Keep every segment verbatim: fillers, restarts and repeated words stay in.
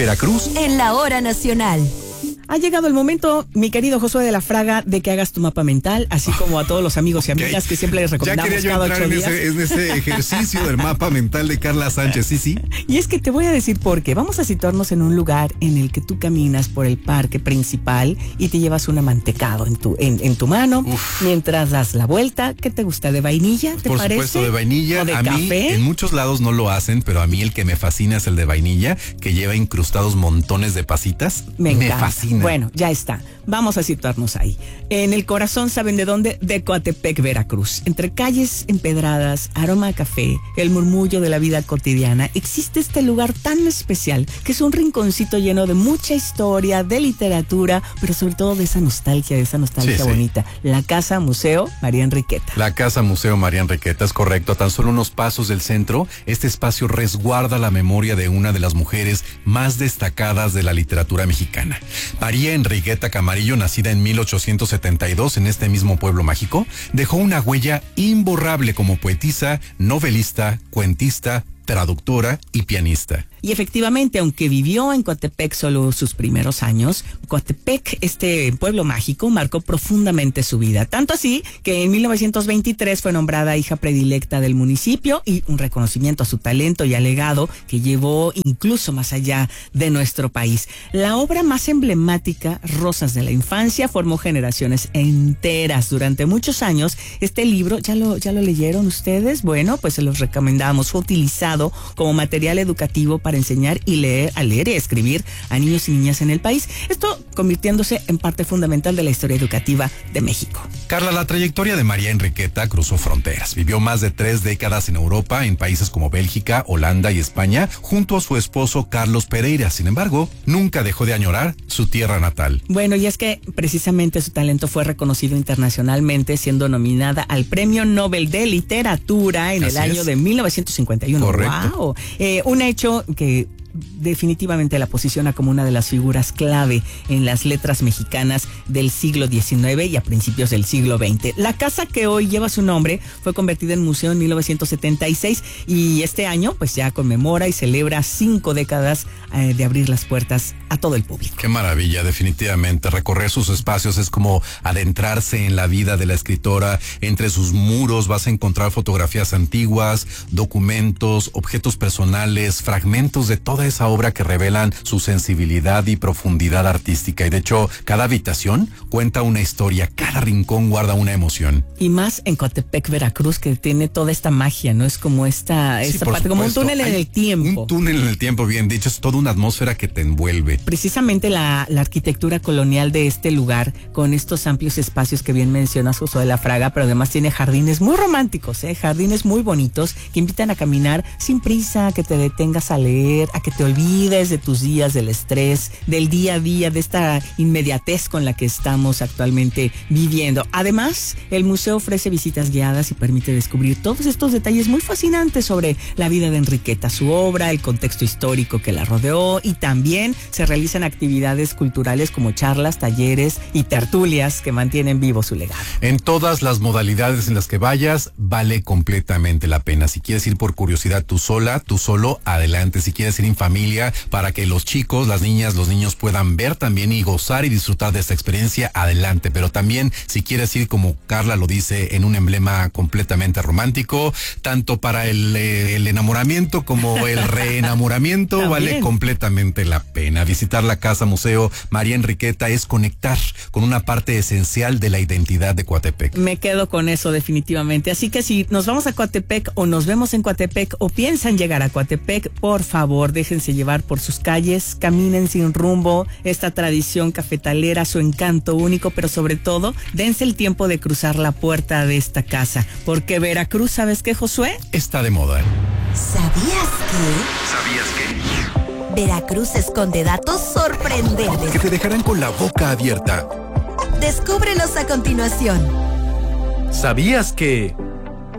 Veracruz en la hora nacional. Ha llegado el momento, mi querido Josué de la Fraga, de que hagas tu mapa mental, así como a todos los amigos y amigas okay. que siempre les recomendamos ya quería yo cada entrar ocho en días. ese, en ese ejercicio del mapa mental de Carla Sánchez, sí, sí. Y es que te voy a decir por qué. Vamos a situarnos en un lugar en el que tú caminas por el parque principal y te llevas un amantecado en tu, en, en tu mano, Uf. mientras das la vuelta. ¿Qué te gusta? ¿De vainilla? ¿Te por parece? Por supuesto, de vainilla. ¿O de a café? Mí, en muchos lados no lo hacen, pero a mí el que me fascina es el de vainilla, que lleva incrustados montones de pasitas. Me, me fascina. Bueno, ya está. Vamos a situarnos ahí. En el corazón, ¿saben de dónde? De Coatepec, Veracruz. Entre calles empedradas, aroma a café, el murmullo de la vida cotidiana, existe este lugar tan especial que es un rinconcito lleno de mucha historia, de literatura, pero sobre todo de esa nostalgia, de esa nostalgia sí, bonita. Sí. La Casa Museo María Enriqueta. La Casa Museo María Enriqueta, es correcto. A tan solo unos pasos del centro, este espacio resguarda la memoria de una de las mujeres más destacadas de la literatura mexicana. María Enriqueta Camarillo, nacida en mil ochocientos setenta y dos en este mismo pueblo mágico, dejó una huella imborrable como poetisa, novelista, cuentista, traductora y pianista. Y efectivamente, aunque vivió en Coatepec solo sus primeros años, Coatepec, este pueblo mágico, marcó profundamente su vida. Tanto así que en mil novecientos veintitrés fue nombrada hija predilecta del municipio y un reconocimiento a su talento y al legado que llevó incluso más allá de nuestro país. La obra más emblemática, Rosas de la Infancia, formó generaciones enteras durante muchos años. Este libro, ¿ya lo, ya lo leyeron ustedes? Bueno, pues se los recomendamos. Fue utilizado como material educativo para enseñar y leer, a leer y a escribir a niños y niñas en el país. Esto convirtiéndose en parte fundamental de la historia educativa de México. Carla, la trayectoria de María Enriqueta cruzó fronteras. Vivió más de tres décadas en Europa, en países como Bélgica, Holanda y España, junto a su esposo Carlos Pereira. Sin embargo, nunca dejó de añorar su tierra natal. Bueno, y es que precisamente su talento fue reconocido internacionalmente, siendo nominada al Premio Nobel de Literatura en Así el año es. de mil novecientos cincuenta y uno. Correcto. Wow. Eh, un hecho que que definitivamente la posiciona como una de las figuras clave en las letras mexicanas del siglo diecinueve y a principios del siglo veinte. La casa que hoy lleva su nombre fue convertida en museo en mil novecientos setenta y seis y este año pues ya conmemora y celebra cinco décadas eh, de abrir las puertas a todo el público. Qué maravilla, definitivamente. Recorrer sus espacios es como adentrarse en la vida de la escritora. Entre sus muros vas a encontrar fotografías antiguas, documentos, objetos personales, fragmentos de toda esa obra que revelan su sensibilidad y profundidad artística. Y de hecho, cada habitación cuenta una historia, cada rincón guarda una emoción. Y más en Coatepec, Veracruz, que tiene toda esta magia, ¿no? Es como esta, sí, esta parte, como un túnel en el tiempo. Un túnel en el tiempo, bien dicho, es toda una atmósfera que te envuelve. Precisamente la, la arquitectura colonial de este lugar, con estos amplios espacios que bien mencionas, Josué de la Fraga, pero además tiene jardines muy románticos, ¿eh? Jardines muy bonitos que invitan a caminar sin prisa, que te detengas a leer, a que te olvides de tus días, del estrés, del día a día, de esta inmediatez con la que estamos actualmente viviendo. Además, el museo ofrece visitas guiadas y permite descubrir todos estos detalles muy fascinantes sobre la vida de Enriqueta, su obra, el contexto histórico que la rodeó, y también se realizan actividades culturales como charlas, talleres y tertulias que mantienen vivo su legado. En todas las modalidades en las que vayas, vale completamente la pena. Si quieres ir por curiosidad tú sola, tú solo, adelante. Si quieres ir en familia, para que los chicos, las niñas, los niños puedan ver también y gozar y disfrutar de esta experiencia, adelante. Pero también, si quieres ir, como Carla lo dice, en un emblema completamente romántico, tanto para el, eh, el enamoramiento como el reenamoramiento, vale completamente la pena. Visitar la Casa Museo María Enriqueta es conectar con una parte esencial de la identidad de Coatepec. Me quedo con eso definitivamente. Así que si nos vamos a Coatepec o nos vemos en Coatepec o piensan llegar a Coatepec, por favor, déjense llevar por sus calles, caminen sin rumbo, esta tradición cafetalera, su encanto único, pero sobre todo, dense el tiempo de cruzar la puerta de esta casa, porque Veracruz, ¿sabes qué, Josué? Está de moda. ¿Sabías que? ¿Sabías que? Veracruz esconde datos sorprendentes que te dejarán con la boca abierta. Descúbrelos a continuación. ¿Sabías que?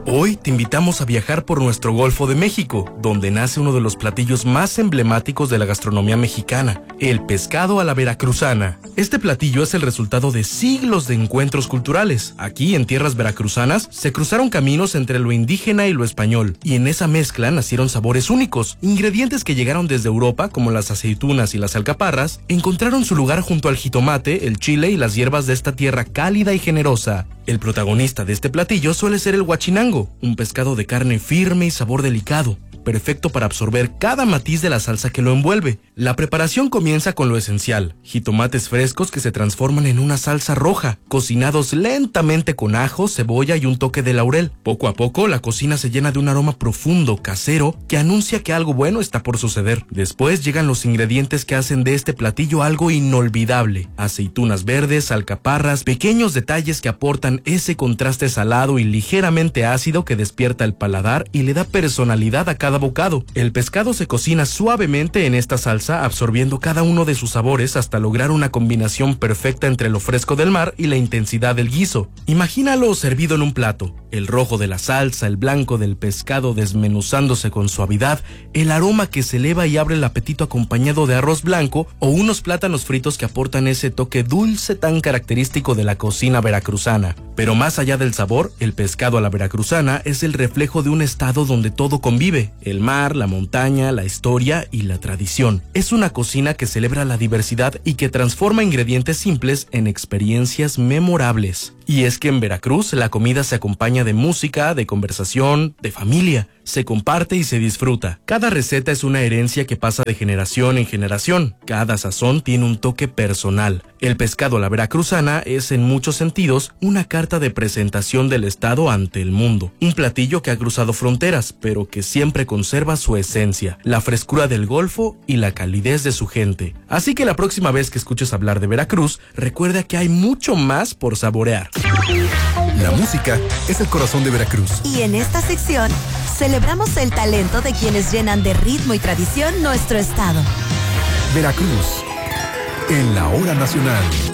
Hoy te invitamos a viajar por nuestro Golfo de México, donde nace uno de los platillos más emblemáticos de la gastronomía mexicana, el pescado a la veracruzana. Este platillo es el resultado de siglos de encuentros culturales. Aquí, en tierras veracruzanas, se cruzaron caminos entre lo indígena y lo español, y en esa mezcla nacieron sabores únicos. Ingredientes que llegaron desde Europa, como las aceitunas y las alcaparras, encontraron su lugar junto al jitomate, el chile y las hierbas de esta tierra cálida y generosa. El protagonista de este platillo suele ser el huachinango, un pescado de carne firme y sabor delicado, perfecto para absorber cada matiz de la salsa que lo envuelve. La preparación comienza con lo esencial: jitomates frescos que se transforman en una salsa roja, cocinados lentamente con ajo, cebolla y un toque de laurel. Poco a poco, la cocina se llena de un aroma profundo, casero, que anuncia que algo bueno está por suceder. Después llegan los ingredientes que hacen de este platillo algo inolvidable: aceitunas verdes, alcaparras, pequeños detalles que aportan ese contraste salado y ligeramente ácido que despierta el paladar y le da personalidad a cada bocado. El pescado se cocina suavemente en esta salsa, absorbiendo cada uno de sus sabores hasta lograr una combinación perfecta entre lo fresco del mar y la intensidad del guiso. Imagínalo servido en un plato: el rojo de la salsa, el blanco del pescado desmenuzándose con suavidad, el aroma que se eleva y abre el apetito acompañado de arroz blanco o unos plátanos fritos que aportan ese toque dulce tan característico de la cocina veracruzana. Pero más allá del sabor, el pescado a la veracruzana es el reflejo de un estado donde todo convive: el mar, la montaña, la historia y la tradición. Es una cocina que celebra la diversidad y que transforma ingredientes simples en experiencias memorables. Y es que en Veracruz la comida se acompaña de música, de conversación, de familia. Se comparte y se disfruta. Cada receta es una herencia que pasa de generación en generación. Cada sazón tiene un toque personal. El pescado a la veracruzana es, en muchos sentidos, una carta de presentación del estado ante el mundo. Un platillo que ha cruzado fronteras, pero que siempre conserva su esencia, la frescura del Golfo y la calidez de su gente. Así que la próxima vez que escuches hablar de Veracruz, recuerda que hay mucho más por saborear. La música es el corazón de Veracruz. Y en esta sección celebramos el talento de quienes llenan de ritmo y tradición nuestro estado. Veracruz, en la hora nacional.